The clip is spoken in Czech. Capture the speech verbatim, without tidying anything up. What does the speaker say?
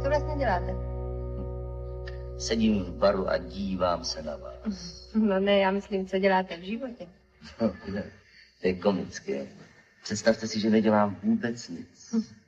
Co vlastně děláte? Sedím v baru a dívám se na vás. No ne, já myslím, co děláte v životě. No, ne, to je komické. Představte si, že nedělám vůbec nic.